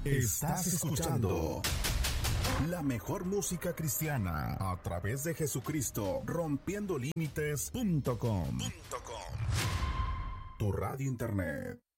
Estás escuchando la mejor música cristiana a través de Jesucristo, rompiendolímites.com. Tu radio internet.